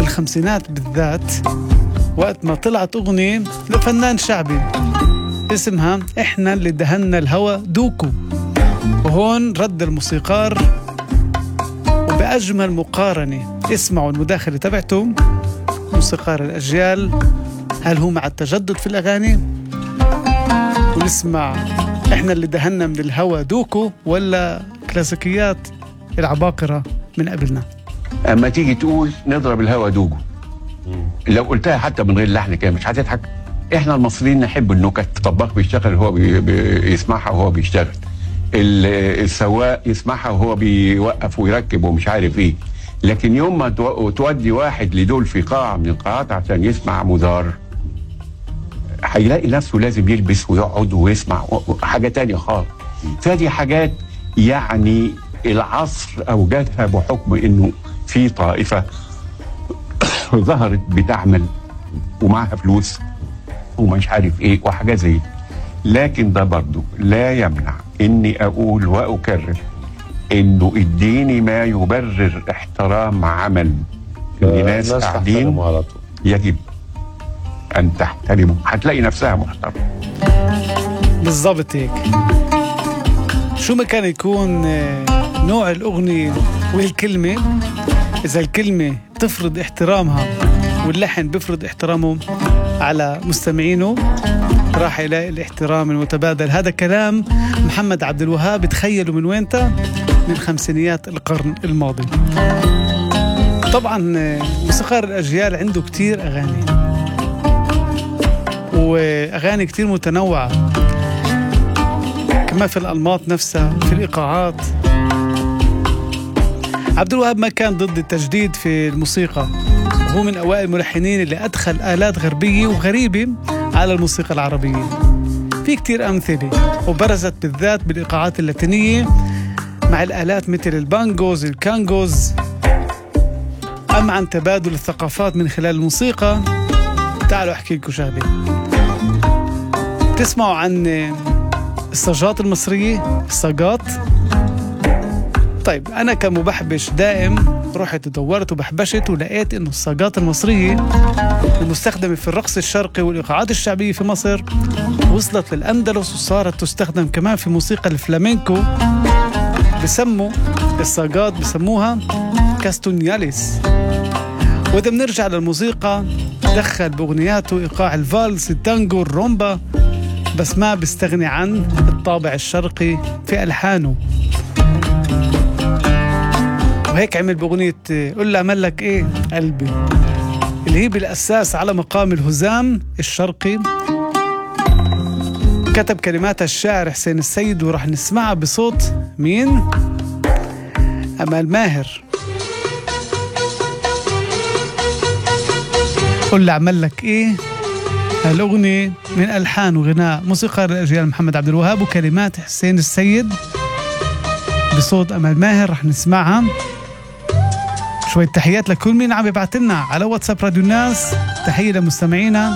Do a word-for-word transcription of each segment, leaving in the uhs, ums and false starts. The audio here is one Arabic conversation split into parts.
بالخمسينات بالذات، وقت ما طلعت أغنية لفنان شعبي اسمها إحنا اللي دهنا الهوى دوكو. وهون رد الموسيقار وبأجمل مقارنة. اسمعوا المداخلة تبعته موسيقار الأجيال، هل هو مع التجدد في الأغاني؟ ونسمع إحنا اللي دهنا من الهوى دوكو ولا كلاسيكيات العباقرة من قبلنا؟ اما تيجي تقول نضرب الهوا دوجو، لو قلتها حتى من غير لحن كده مش هتضحك. احنا المصريين نحب النكت. الطباخ بيشتغل وهو بي بيسمعها وهو بيشتغل، السواق يسمعها وهو بيوقف ويركب ومش عارف ايه. لكن يوم ما تودي واحد لدول في قاعة من القاعات عشان يسمع مزار، هيلاقي نفسه لازم يلبس ويقعد ويسمع حاجة تانية خالص. فدي حاجات يعني العصر أوجدها بحكم إنه في طائفة ظهرت بتعمل ومعها فلوس ومش عارف إيه وحاجة زي. لكن ده برضو لا يمنع إني أقول وأكرر إنه اديني ما يبرر احترام عمل اللي ناس قاعدين يجب أن تحترمه، هتلاقي نفسها محترمة. بالضبط هيك. شو ما كان يكون نوع الأغنية والكلمة، إذا الكلمة تفرض احترامها واللحن بفرض احترامه على مستمعينه، راح يلاقي الاحترام المتبادل. هذا كلام محمد عبد الوهاب. تخيلوا من وينتا؟ من خمسينيات القرن الماضي. طبعا موسيقار الأجيال عنده كتير أغاني، وأغاني كتير متنوعة كما في الأنماط نفسها، في الإيقاعات. عبد الوهاب ما كان ضد التجديد في الموسيقى، وهو من أوائل الملحنين اللي أدخل آلات غربية وغريبة على الموسيقى العربية. في كتير أمثلة، وبرزت بالذات بالإيقاعات اللاتينية مع الآلات مثل البانجوز الكانجوز. أما عن تبادل الثقافات من خلال الموسيقى، تعالوا أحكي لكم شغلة. تسمعوا عن الصاجات المصرية، الصاجات؟ طيب أنا كمبحبش دائم رحت ودورت وبحبشت ولقيت إنه الصاجات المصرية المستخدمة في الرقص الشرقي والإيقاعات الشعبية في مصر وصلت للأندلس، وصارت تستخدم كمان في موسيقى الفلامينكو. بسموا الصاجات بسموها كاستونياليس. وإذا بنرجع للموسيقى، دخل بأغنياته إيقاع الفالس، التانجو، الرومبا، بس ما بيستغني عن الطابع الشرقي في ألحانه. وهيك عمل بأغنية قل أعمل لك إيه قلبي، اللي هي بالأساس على مقام الهزام الشرقي. كتب كلماتها الشاعر حسين السيد، ورح نسمعها بصوت مين؟ أمال ماهر. قل أعمل لك إيه، هالأغنية من ألحان وغناء موسيقار الأجيال محمد عبد الوهاب وكلمات حسين السيد بصوت أمال ماهر. رح نسمعها. شوية تحيات لكل مين عم يبعت لنا على واتساب راديو الناس. تحية لمستمعينا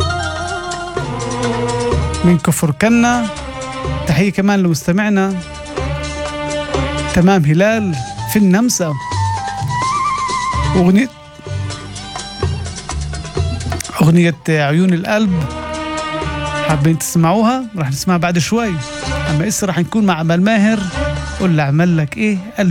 من كفر كنا. تحية كمان لمستمعنا تمام هلال في النمسا. أغنية أغنية عيون القلب حابين تسمعوها؟ رح نسمعها بعد شوي. أما إسا رح نكون مع أمال ماهر. قل أعمل لك إيه.